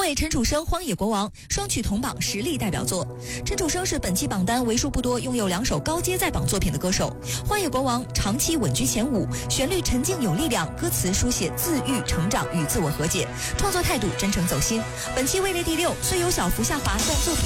为陈楚生《荒野国王》双曲同榜实力代表作。陈楚生是本期榜单为数不多拥有2首高阶在榜作品的歌手。《荒野国王》长期稳居前5，旋律沉静有力量，歌词书写自愈、成长与自我和解，创作态度真诚走心。本期位列第6，虽有小幅下滑，但作品